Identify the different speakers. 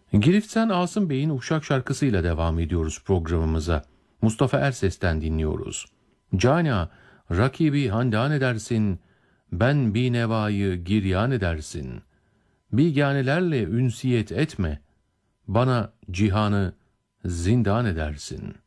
Speaker 1: Girift'ten Asım Bey'in Uşak şarkısıyla devam ediyoruz programımıza. Mustafa Erses'ten dinliyoruz. Cana, rakibi handan edersin, ben bir nevayı giryan edersin. Biganelerle ünsiyet etme, bana cihanı zindan edersin.''